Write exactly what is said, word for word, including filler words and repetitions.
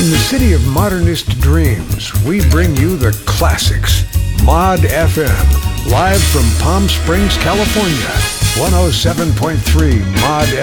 In the city of modernist dreams, we bring you the classics. Mod F M, live from Palm Springs, California. one oh seven point three Mod